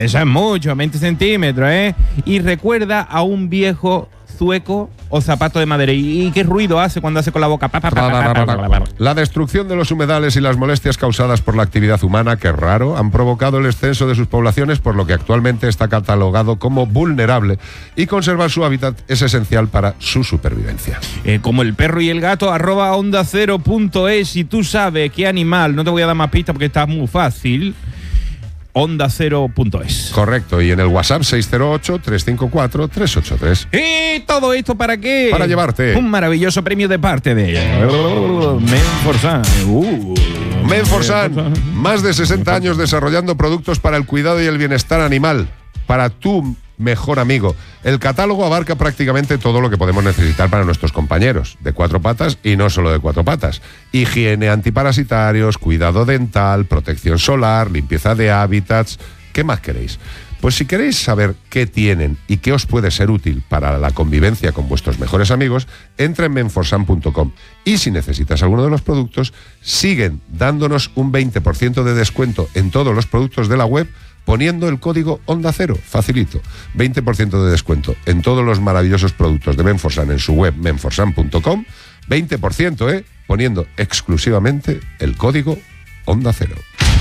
Eso es mucho, 20 centímetros, ¿eh? Y recuerda a un viejo zueco o zapato de madera. ¿Y qué ruido hace cuando hace con la boca? La destrucción de los humedales y las molestias causadas por la actividad humana, que raro, han provocado el descenso de sus poblaciones, por lo que actualmente está catalogado como vulnerable, y conservar su hábitat es esencial para su supervivencia. Como el perro y el gato, @ondacero.es. Si tú sabes qué animal, no te voy a dar más pistas porque está muy fácil, ondacero.es. Correcto, y en el WhatsApp 608-354-383. ¿Y todo esto para qué? Para llevarte un maravilloso premio de parte de Menforsan. Menforsan, más de 60 años desarrollando productos para el cuidado y el bienestar animal, para tu mejor amigo. El catálogo abarca prácticamente todo lo que podemos necesitar para nuestros compañeros, de 4 patas y no solo de 4 patas. Higiene, antiparasitarios, cuidado dental, protección solar, limpieza de hábitats. ¿Qué más queréis? Pues si queréis saber qué tienen y qué os puede ser útil para la convivencia con vuestros mejores amigos, entra en menforsan.com. Y si necesitas alguno de los productos, siguen dándonos un 20% de descuento en todos los productos de la web, poniendo el código Onda Cero, facilito. 20% de descuento en todos los maravillosos productos de Menforsan en su web menforsan.com. 20%, poniendo exclusivamente el código Onda Cero.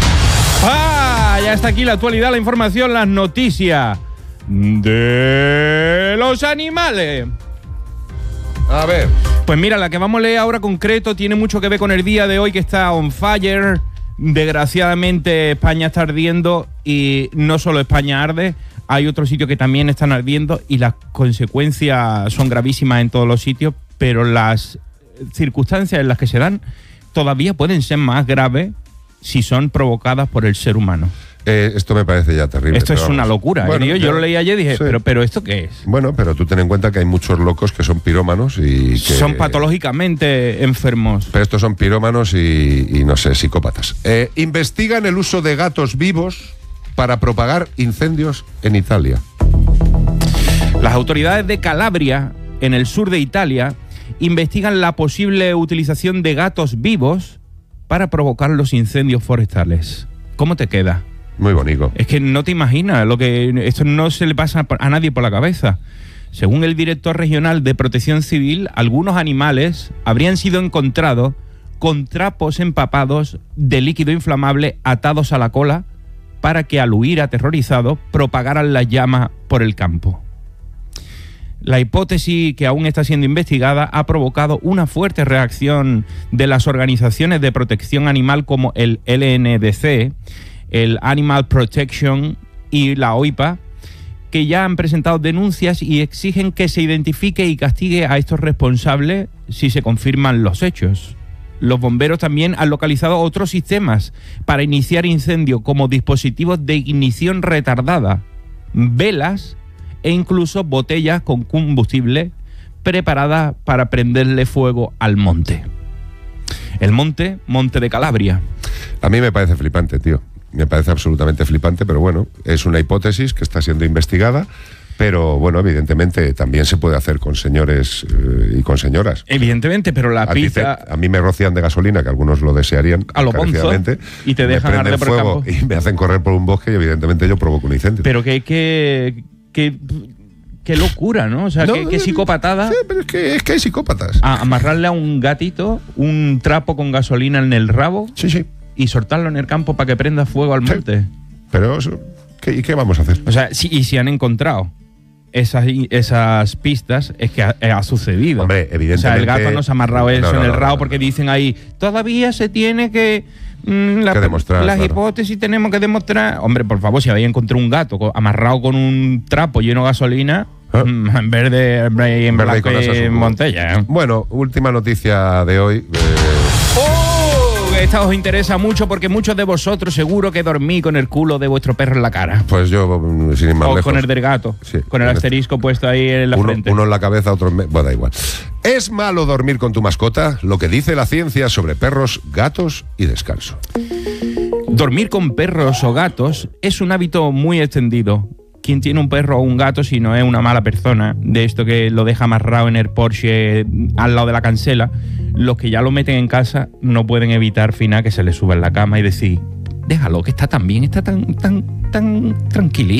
Ya está aquí la actualidad, la información, las noticias de los animales. A ver. Pues mira, la que vamos a leer ahora concreto tiene mucho que ver con el día de hoy, que está on fire. Desgraciadamente España está ardiendo, y no solo España arde, hay otros sitios que también están ardiendo y las consecuencias son gravísimas en todos los sitios, pero las circunstancias en las que se dan todavía pueden ser más graves si son provocadas por el ser humano. Esto me parece ya terrible. Esto es una locura. Bueno, yo lo leí ayer y dije, sí. pero ¿esto qué es? Bueno, pero tú ten en cuenta que hay muchos locos que son pirómanos y que son patológicamente enfermos. Pero estos son pirómanos y no sé, psicópatas. Investigan el uso de gatos vivos para propagar incendios en Italia. Las autoridades de Calabria, en el sur de Italia, investigan la posible utilización de gatos vivos para provocar los incendios forestales. ¿Cómo te queda? Muy bonito. Es que no te imaginas esto no se le pasa a nadie por la cabeza. Según el director regional de Protección Civil, algunos animales habrían sido encontrados con trapos empapados de líquido inflamable atados a la cola para que, al huir aterrorizados, propagaran las llamas por el campo. La hipótesis, que aún está siendo investigada, ha provocado una fuerte reacción de las organizaciones de protección animal como el LNDC, el Animal Protection y la OIPA, que ya han presentado denuncias y exigen que se identifique y castigue a estos responsables si se confirman los hechos. Los bomberos también han localizado otros sistemas para iniciar incendios, como dispositivos de ignición retardada, velas e incluso botellas con combustible preparadas para prenderle fuego al monte. El monte de Calabria. A mí me parece flipante, tío. Me parece absolutamente flipante, pero bueno, es una hipótesis que está siendo investigada, pero bueno, evidentemente también se puede hacer con señores y con señoras. Evidentemente, pero la pizza... A mí me rocian de gasolina, que algunos lo desearían a lo ponzo, y te dejan arder por el campo. Y me hacen correr por un bosque y evidentemente yo provoco un incendio. Pero qué locura, ¿no? O sea, qué psicopatada. Sí, pero es que hay psicópatas. Amarrarle a un gatito un trapo con gasolina en el rabo. Sí. Y soltarlo en el campo para que prenda fuego al monte. Pero, ¿qué vamos a hacer? O sea, si han encontrado esas pistas, es que ha sucedido. Hombre, evidentemente. O sea, el gato no se ha amarrado eso en el rabo porque dicen ahí, todavía se tiene que demostrar. Las hipótesis tenemos que demostrar. Hombre, por favor, si habéis encontrado un gato amarrado con un trapo lleno de gasolina, en verde, en blanco y en botella. Bueno, última noticia de hoy. Esta os interesa mucho porque muchos de vosotros seguro que dormís con el culo de vuestro perro en la cara. Pues yo, sin ir más lejos. O con el del gato, sí, con el asterisco puesto ahí en la frente. Uno en la cabeza, otro en... Bueno, da igual. ¿Es malo dormir con tu mascota? Lo que dice la ciencia sobre perros, gatos y descanso. Dormir con perros o gatos es un hábito muy extendido. ¿Quién tiene un perro o un gato si no es una mala persona? De esto que lo deja amarrado en el Porsche al lado de la cancela. Los que ya lo meten en casa no pueden evitar, final, que se le suba en la cama y decir, déjalo, que está tan bien, está tan tranquilito.